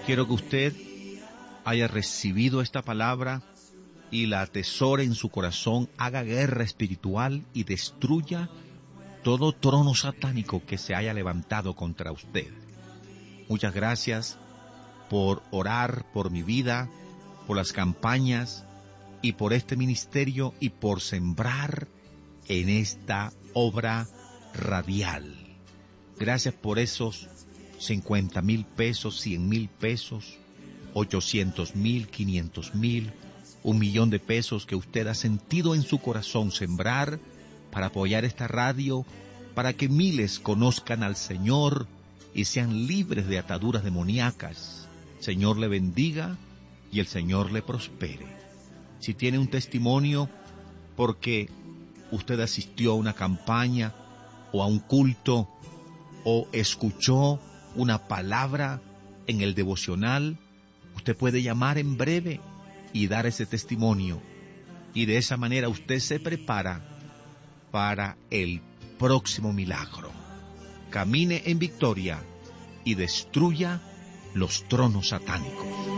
Quiero que usted haya recibido esta palabra y la atesore en su corazón, haga guerra espiritual y destruya todo trono satánico que se haya levantado contra usted. Muchas gracias por orar por mi vida, por las campañas y por este ministerio y por sembrar en esta obra radial. Gracias por esos 50,000 pesos, 100,000 pesos, 800,000, 500,000, 1,000,000 de pesos que usted ha sentido en su corazón sembrar para apoyar esta radio, para que miles conozcan al Señor y sean libres de ataduras demoníacas. Señor le bendiga y el Señor le prospere. Si tiene un testimonio porque usted asistió a una campaña o a un culto o escuchó una palabra en el devocional, usted puede llamar en breve y dar ese testimonio. Y de esa manera usted se prepara para el próximo milagro. Camine en victoria y destruya los tronos satánicos.